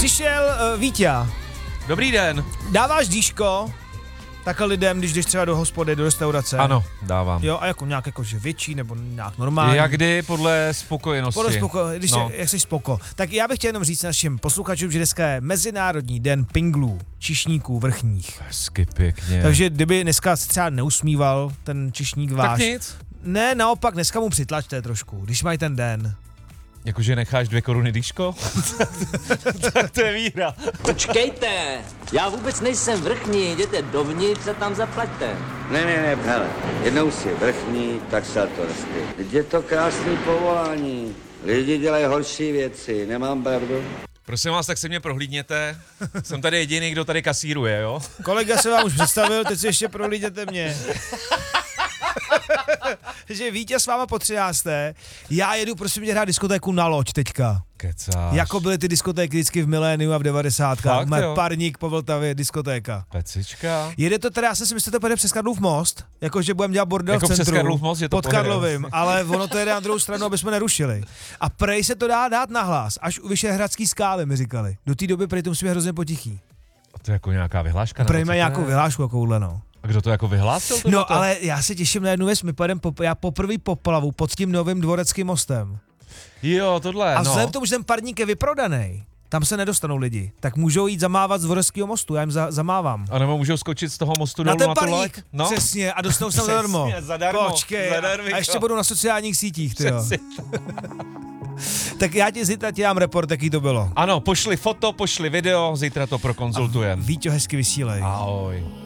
Přišel Víťa. Dobrý den. Dáváš dýško takhle lidem, když jdeš třeba do hospody, do restaurace? Ano, dávám. Jo, a jako nějak jakože větší nebo nějak normální? Jak kdy, podle spokojenosti. Když jak jsi spoko. Tak já bych chtěl jenom říct našim posluchačům, že dneska je Mezinárodní den pinglů, čišníků vrchních. Hezky pěkně. Takže kdyby dneska se třeba neusmíval ten čišník váš. Tak nic. Ne, naopak, dneska mu přitlačte trošku, když mají ten den. Jakože necháš 2 koruny dýško? Tak to je víra. Počkejte, já vůbec nejsem vrchní, jděte dovnitř a tam zaplaťte. Ne, hele, jednou si vrchní, tak se to rozpět. Je to krásný povolání, lidi dělají horší věci, nemám pravdu? Prosím vás, tak se mě prohlídněte. Jsem tady jediný, kdo tady kasíruje, jo? Kolega se vám už představil, teď si ještě prohlídněte mě. Že Vítě s váma po 13. Já jedu prosím tě hrát diskotéku na loď teďka. Kecáš. Jako byly ty diskotéky vždycky v miléniu a v 90. Má Parník po Vltavě, diskotéka. Pecička. Jede to teda, já jsem si myslel, že to pojede přes Karlův most, jakože budeme dělat bordel jako v centru. Přes Karlův most, že to pod pojede. Karlovým, ale ono to jede na druhou stranu, aby jsme nerušili. A prej se to dá dát nahlas, až u Vyšehradský skály, mi říkali. Do té doby prej to musí být hrozně potichý. A to je jako nějaká vyhláška? Prej má nějakou vyhlášku takovouhle, no. A kdo to jako vyhlásil? No, ale já se těším na jednu věc, my pojedeme já poprvé poplavu pod tím novým Dvoreckým mostem. Jo, tohle, A vzhledem k tomu, že ten Parník je vyprodaný, tam se nedostanou lidi, tak můžou jít zamávat z Dvoreckého mostu, já jim zamávám. A nebo můžou skočit z toho mostu Na dolů ten na tu Parník, loď? No. přesně, a dostanou se zadarmo. Zadarmo. Počkej, Zadarmo. a ještě budou na sociálních sítích, tyjo. Tak já ti zítra dám report, jaký to bylo. Ano, pošli foto, pošli video, zítra to prokonzultujeme. Víťo, hezky vysílej. Ahoj.